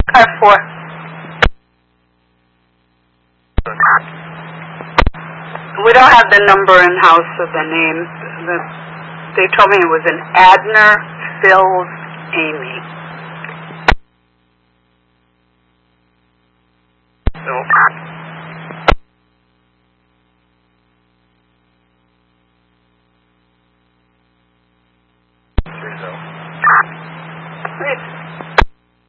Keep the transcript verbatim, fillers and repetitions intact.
Car four. We don't have the number in house of the name. The, they told me it was an Adner, Phil's, Amy.